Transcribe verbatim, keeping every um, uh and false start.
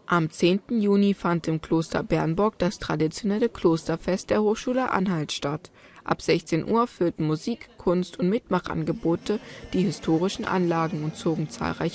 Am zehnten Juni fand im Kloster Bernburg das traditionelle Klosterfest der Hochschule Anhalt statt. Ab sechzehn Uhr füllten Musik, Kunst und Mitmachangebote die historischen Anlagen und zogen zahlreiche